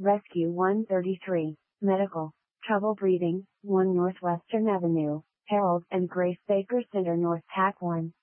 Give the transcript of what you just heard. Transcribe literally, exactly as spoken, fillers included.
Rescue one thirty-three, Medical, Trouble Breathing, one Northwestern Avenue, Harold and Grace Baker Center North Pack one.